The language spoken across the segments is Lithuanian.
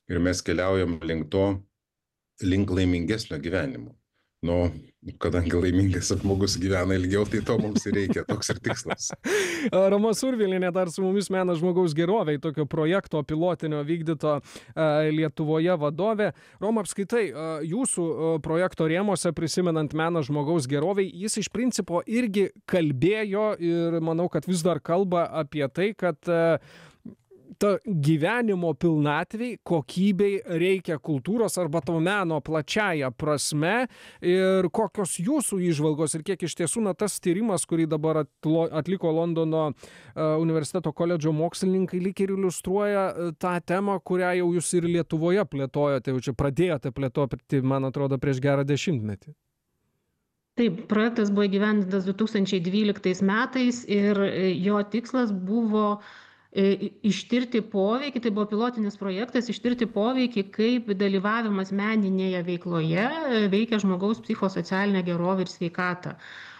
ir mes keliaujam link laimingesnio gyvenimo. Nu, kadangi laimingas žmogus gyvena ilgiau, tai to mums ir reikia, toks ir tikslas. Roma Survilienė dar su mumis Menas žmogaus geroviai, tokio projekto pilotinio vykdyto Lietuvoje vadovė. Roma, apskaitai, jūsų projekto rėmose, prisimenant Menas žmogaus geroviai, jis iš principo irgi kalbėjo ir manau, kad vis dar kalba apie tai, kad ta gyvenimo pilnatvei, kokybei reikia kultūros arba to meno plačiaja prasme ir kokios jūsų įžvalgos ir kiek iš tiesų tas tyrimas, kurį dabar atliko Londono universiteto koledžo mokslininkai, lyg ir iliustruoja tą temą, kurią jau jūs ir Lietuvoje plėtojate, jau čia pradėjote plėtoti, man atrodo, prieš gerą 10 metį. Taip, projektas buvo įgyvendintas 2012 metais ir jo tikslas buvo ištirti poveikį, tai buvo pilotinis projektas, ištirti poveikį, kaip dalyvavimas meninėje veikloje veikia žmogaus psichosocialinę gerovę ir sveikatą.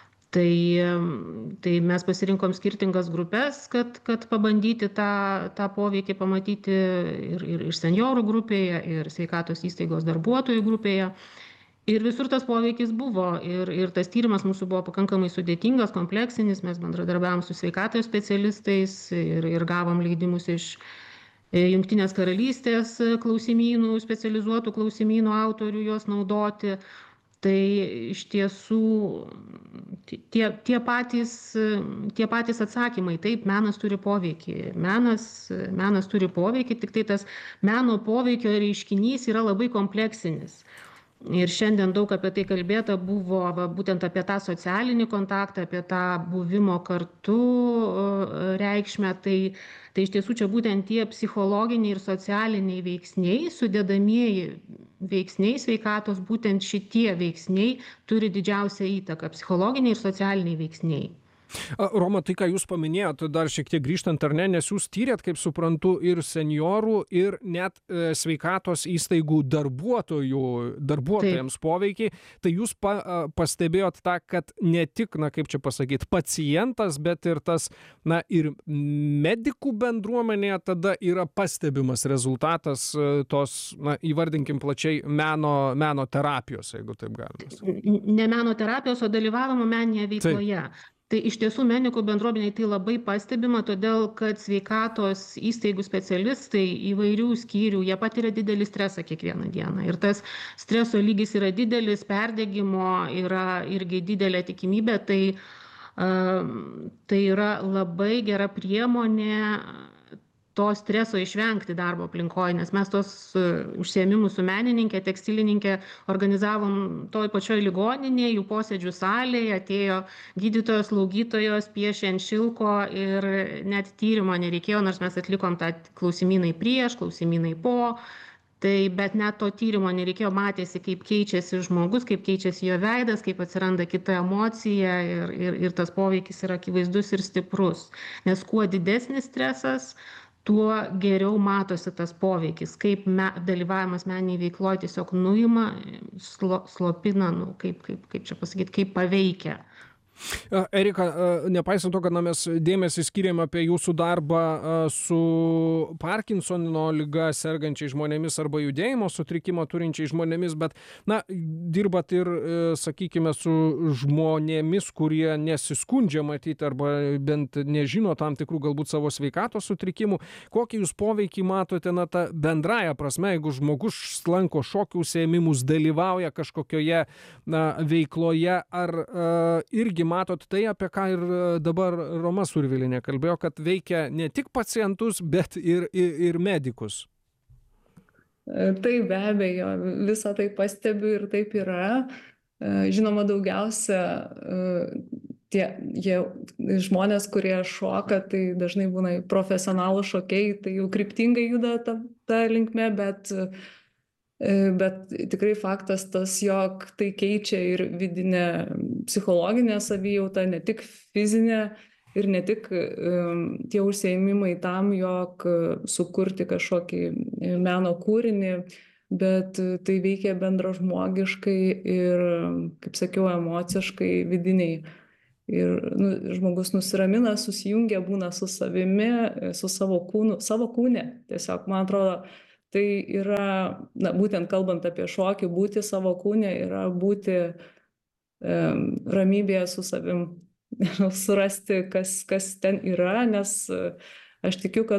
Tai mes pasirinkom skirtingas grupės, kad pabandyti tą poveikį pamatyti ir senjorų grupėje, ir sveikatos įstaigos darbuotojų grupėje. Ir visur tas poveikis buvo ir tas tyrimas mūsų buvo pakankamai sudėtingas, kompleksinis, mes bendradarbiavom su sveikatos specialistais ir gavom leidimus iš Jungtinės karalystės klausimynų, specializuotų klausimynų autorių juos naudoti. Tai iš tiesų tie patys atsakymai, taip, menas turi poveikį, menas turi poveikį, tik tai tas meno poveikio reiškinys yra labai kompleksinis. Ir šiandien daug apie tai kalbėta buvo būtent apie tą socialinį kontaktą, apie tą buvimo kartu reikšmę. Tai iš tiesų čia būtent tie psichologiniai ir socialiniai veiksniai, sudedamieji veiksniai sveikatos, būtent šitie veiksniai turi didžiausią įtaką, psichologiniai ir socialiniai veiksniai. Roma, tai ką jūs paminėjot, dar šiek tiek grįžtant ar ne, nes jūs tyrėt, kaip suprantu, ir seniorų, ir net sveikatos įstaigų darbuotojams poveikį, tai jūs pastebėjot tą, kad ne tik, kaip čia pasakyti, pacientas, bet ir tas, ir medikų bendruomenėje tada yra pastebimas rezultatas tos, įvardinkim plačiai, meno terapijos, jeigu taip galima. Ne meno terapijos, o dalyvavimo meninėje veikloje. Taip. Tai iš tiesų medikų bendruomeniai tai labai pastebima, todėl kad sveikatos įstaigų specialistai įvairių skyrių, jie patiria didelį stresą kiekvieną dieną. Ir tas streso lygis yra didelis, perdegimo yra irgi didelė tikimybė, tai yra labai gera priemonė to streso išvengti darbo aplinkoje, nes mes tos užsiėmimus su menininkė, tekstilininkė organizavom toj pačioj ligoninėje, jų posėdžių salėje, atėjo gydytojos, slaugytojos, piešė ant šilko ir net tyrimo nereikėjo, nors mes atlikom tą klausimynai prieš, klausimynai po. Bet net to tyrimo nereikėjo, matėsi, kaip keičiasi žmogus, kaip keičiasi jo veidas, kaip atsiranda kita emocija ir tas poveikis yra akivaizdus ir stiprus. Nes kuo didesnis stresas, tuo geriau matosi tas poveikis, kaip dalyvavimas meninėje veikloje tiesiog nuima, slopina, kaip čia pasakyti, kaip paveikia. Erika, nepaisant to, kad mes dėmesį skiriam apie jūsų darbą su Parkinsono liga sergančiais žmonėmis arba judėjimo sutrikimo turinčiais žmonėmis, bet, dirbat ir, sakykime, su žmonėmis, kurie nesiskundžia matyti arba bent nežino tam tikrų galbūt savo sveikatos sutrikimų. Kokį jūs poveikį matote, ta bendraja prasme, jeigu žmogus lanko šokių užsiėmimus, dalyvauja kažkokioje veikloje, ar irgi matot tai, apie ką ir dabar Roma Survilienė kalbėjo, kad veikia ne tik pacientus, bet ir medikus. Taip, be abejo, visą tai pastebiu ir taip yra. Žinoma, daugiausia tie žmonės, kurie šoka, tai dažnai būna profesionalų šokėjai, tai jau kryptingai juda ta linkme, bet tikrai faktas tas, jog tai keičia ir vidinę psichologinę savijautą, ne tik fizinę ir ne tik tie užsiėmimai tam, jog sukurti kažkokį meno kūrinį, bet tai veikia bendražmogiškai ir, kaip sakiau, emociškai, vidiniai. Ir žmogus nusiramina, susijungia, būna su savimi, su savo kūnu, savo kūne. Tiesiog, man atrodo, tai yra, na, būtent kalbant apie šokį, būti savo kūne yra būti ramybėje su savim, surasti, kas ten yra, nes aš tikiu, kad